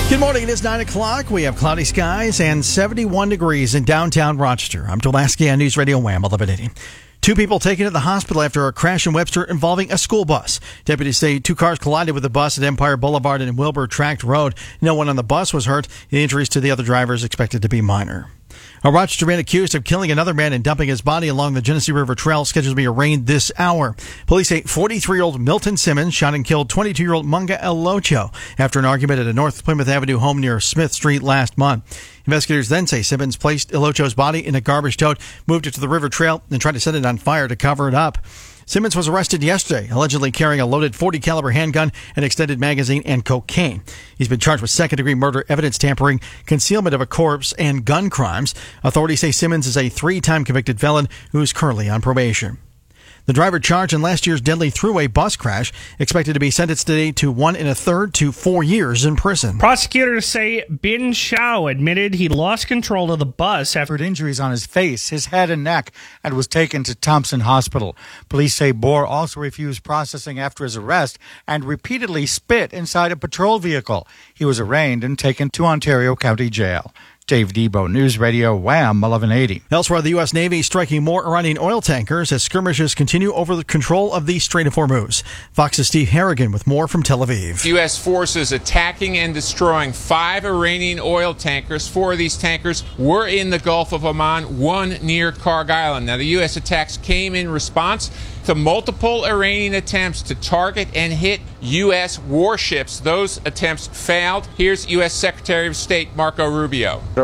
Good morning. It is 9 o'clock. We have cloudy skies and 71 degrees in downtown Rochester. I'm Joel Lasky on News Radio Wham 1180. Two people taken to the hospital after a crash in Webster involving a school bus. Deputies say two cars collided with the bus at Empire Boulevard and Wilbur Tract Road. No one on the bus was hurt. The injuries to the other drivers expected to be minor. A Rochester man accused of killing another man and dumping his body along the Genesee River Trail scheduled to be arraigned this hour. Police say 43-year-old Milton Simmons shot and killed 22-year-old Munga Elocho after an argument at a North Plymouth Avenue home near Smith Street last month. Investigators then say Simmons placed Elocho's body in a garbage tote, moved it to the river trail, and tried to set it on fire to cover it up. Simmons was arrested yesterday, allegedly carrying a loaded .40 caliber handgun, an extended magazine, and cocaine. He's been charged with second-degree murder, evidence tampering, concealment of a corpse, and gun crimes. Authorities say Simmons is a three-time convicted felon who is currently on probation. The driver charged in last year's deadly thruway bus crash expected to be sentenced today to 1 1/3 to 4 years in prison. Prosecutors say Bin Shao admitted he lost control of the bus after injuries on his face, his head and neck, and was taken to Thompson Hospital. Police say Bohr also refused processing after his arrest and repeatedly spit inside a patrol vehicle. He was arraigned and taken to Ontario County Jail. Dave Debo, News Radio Wham 1180. Elsewhere, the U.S. Navy striking more Iranian oil tankers as skirmishes continue over the control of the Strait of Hormuz. Fox's Steve Harrigan with more from Tel Aviv. U.S. forces attacking and destroying 5 Iranian oil tankers. 4 of these tankers were in the Gulf of Oman, 1 near Karg Island. Now, the U.S. attacks came in response to multiple Iranian attempts to target and hit U.S. warships. Those attempts failed. Here's U.S. Secretary of State Marco Rubio.